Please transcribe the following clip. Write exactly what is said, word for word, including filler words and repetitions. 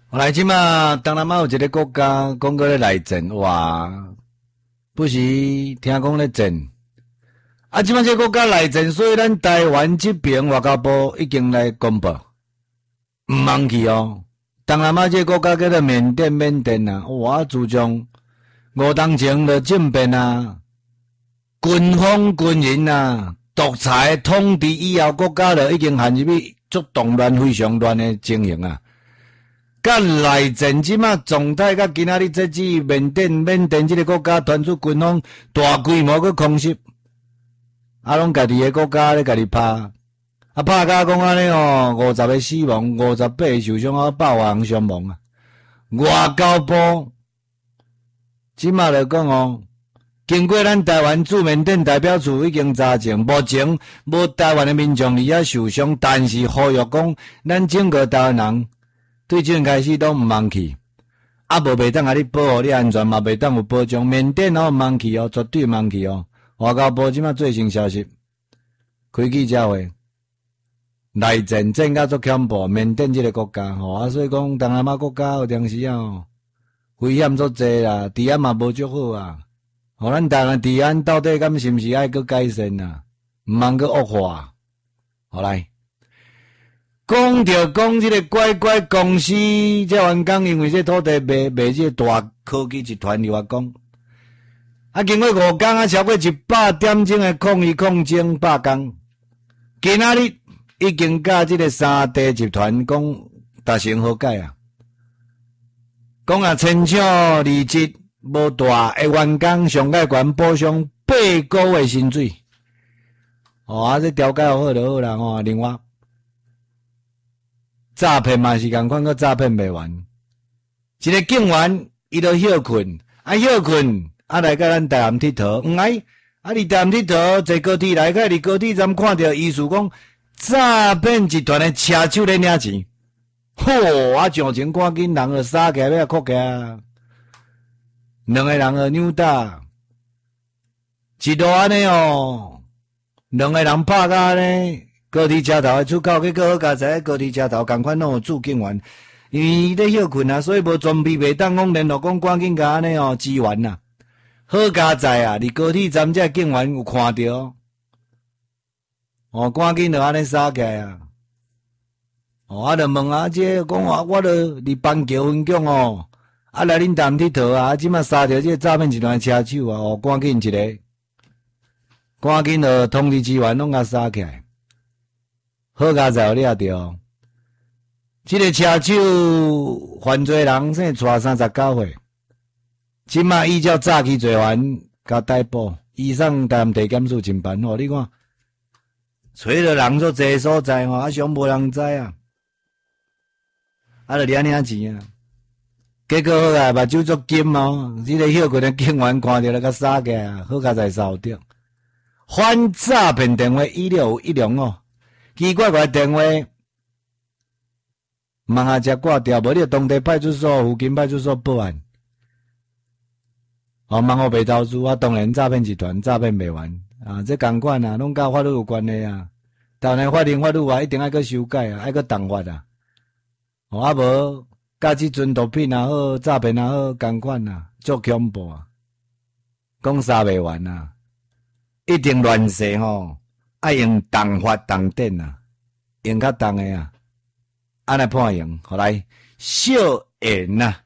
后来即马东南亚有一个国家讲过咧内战，哇，不时听讲咧战。啊，即马这个国家内战，所以咱台湾这边外交部已经来公布，毋忘记哦。东南亚这个国家叫做缅甸，缅甸啊，哇，自从五当前就政变啊，军方军人啊，独裁统治以后，国家就已经陷入去足动乱、非常乱的情形啊。甲内战即马状态，甲今仔日这支缅甸缅甸这个国家传出军方大规模去空袭，啊，拢家己的国家咧家己拍，啊拍甲讲安尼哦，五十个死亡，五十八个受伤，啊百万人伤亡啊！外交部即马就讲哦，经过咱台湾驻缅甸代表处已经查证，目前无台湾的民众伫遐受伤，但是呼吁讲，咱整个台湾人。对这开始都毋忘记，啊无袂当甲你保护你安全嘛，袂当有保障。缅甸哦毋忘记哦，绝对毋忘记哦。外交部即马最新消息，开记者会，内战战甲足恐怖，缅甸这个国家吼啊，所以讲东南亚国家有当时啊，危险足济啦，治安嘛无足好啊。互咱台湾治安到底敢是毋是爱去改善啊？毋通去恶化。好来。讲着讲这个乖乖公司，这员工因为这土地卖卖这大科技集团，你话讲，啊，经过五天啊，超过一百点钟的抗议抗争罢工，今仔日已经甲这个三大集团讲达成和解啊，讲啊，签署离职无大的员工上盖权补偿八个月薪水，哦，啊，这调解好就好啦，吼，另外。诈骗嘛是共款，个诈骗袂完。一个警员，伊就休困，啊休困，啊来甲咱台南佚佗，毋爱，啊伫台南佚佗，坐高铁来，甲伫高铁站看到医师讲，诈骗集团的车手咧领钱，吼，啊上前赶紧人就杀起来要哭起来，两个人就扭打，一路安尼哦，两个人拍甲安尼。高铁车头的出口，结果好佳在高铁车头共款拢有驻警员，因为伊咧休困啊，所以无装备袂当讲联络讲赶紧甲安尼哦支援呐。好佳在啊，伫高铁站这警员有看到，哦，赶紧就安尼杀起来啊。哦，啊，就问啊，这讲啊，我著伫邦桥分局哦，啊来恁谈佚佗啊，即马杀着这诈骗集团车手啊，哦，赶紧一个，赶紧就通知支援拢甲杀起来。好佳在有掠着，这个车手犯罪人生带三十九岁，即马依照诈欺罪犯甲逮捕，移送台南地检署侦办。哦，你看，找着人做济所在吼，啊，上无人知啊，啊，就领领钱啊。结果好佳目睭足金哦，这个休困的警员看到了甲杀起来，好佳在扫掉。反诈骗电话一六一六哦。奇怪怪电话，问下才挂掉，无你就当地派出所、附近派出所报案。哦，问我被投诉，啊，当然诈骗集团诈骗未完啊，这共款啊，拢甲法律有关系啊。当然法庭法律啊，一定爱去修改啊，爱去动法啊。哦，啊无，甲即阵毒品也好，诈骗也好，共款啊，足恐怖啊，讲杀未完啊，一定乱世吼。爱用动法动典啊，用较重的啊，安尼判刑，互来小言啊。